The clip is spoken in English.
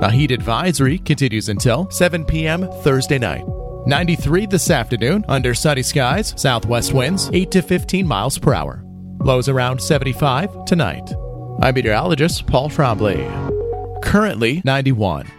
A heat advisory continues until 7 p.m. Thursday night. 93 this afternoon under sunny skies, southwest winds 8 to 15 miles per hour. Lows around 75 tonight. I'm meteorologist Paul Trombley. Currently 91.